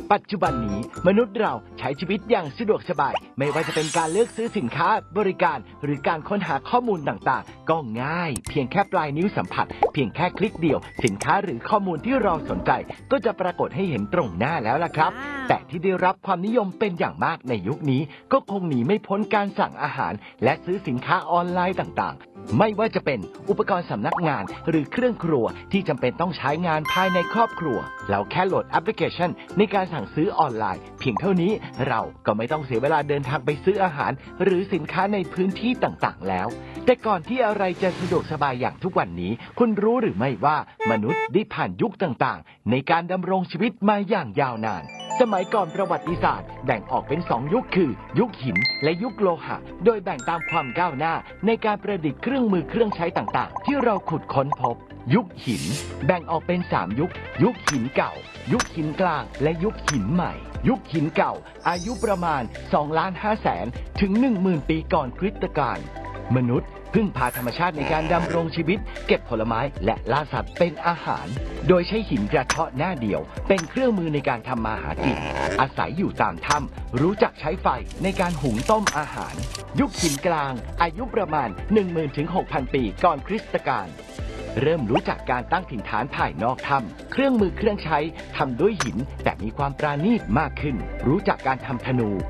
ปัจจุบันนี้มนุษย์เราใช้ชีวิตอย่างสะดวกสบายไม่ว่าจะเป็นการเลือกซื้อสินค้าบริการหรือการค้นหาข้อมูลต่างๆก็ง่ายเพียงแค่ปลายนิ้วสัมผัสเพียงแค่คลิกเดียวสินค้าหรือข้อมูลที่เราสนใจก็จะปรากฏให้เห็นตรงหน้าแล้วล่ะครับแต่ที่ได้รับความนิยมเป็นอย่างมากในยุคนี้ก็คงหนีไม่พ้นการสั่งอาหารและซื้อสินค้าออนไลน์ต่างๆไม่ว่าจะเป็นอุปกรณ์สำนักงานหรือเครื่องครัวที่จำเป็นต้องใช้งานภายในครอบครัวเราแค่โหลดแอปพลิเคชันในการสั่งซื้อออนไลน์เพียงเท่านี้เราก็ไม่ต้องเสียเวลาเดินทางไปซื้ออาหารหรือสินค้าในพื้นที่ต่างๆแล้วแต่ก่อนที่อะไรจะสะดวกสบายอย่างทุกวันนี้คุณรู้หรือไม่ว่ามนุษย์ได้ผ่านยุคต่างๆในการดำรงชีวิตมาอย่างยาวนานสมัยก่อนประวัติศาสตร์แบ่งออกเป็น2ยุคคือยุคหินและยุคโลหะโดยแบ่งตามความก้าวหน้าในการประดิษฐ์เครื่องมือเครื่องใช้ต่างๆที่เราขุดค้นพบยุคหินแบ่งออกเป็น3ยุคยุคหินเก่ายุคหินกลางและยุคหินใหม่ยุคหินเก่าอายุประมาณ 2,500,000 ถึง 10,000 ปีก่อนคริสตกาลมนุษย์พึ่งพาธรรมชาติในการดำรงชีวิตเก็บผลไม้และล่าสัตว์เป็นอาหารโดยใช้หินกระเทาะหน้าเดียวเป็นเครื่องมือในการทำมาหากินอาศัยอยู่ตามถ้ำรู้จักใช้ไฟในการหุงต้มอาหารยุคหินกลางอายุประมาณ 10,000 ถึง 6,000 ปีก่อนคริสตกาลเริ่มรู้จักการตั้งถิ่นฐานภายนอกถ้ำเครื่องมือเครื่องใช้ทำด้วยหินแต่มีความปราณีตมากขึ้นรู้จักการทำธนู